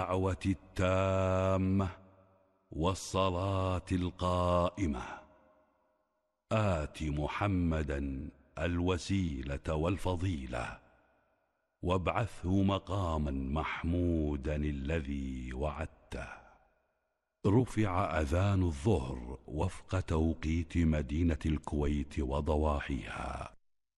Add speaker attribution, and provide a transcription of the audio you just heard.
Speaker 1: الدعوة التامة والصلاة القائمة آت محمدا الوسيلة والفضيلة وابعثه مقاما محمودا الذي وعدته. رفع أذان الظهر وفق توقيت مدينة الكويت وضواحيها.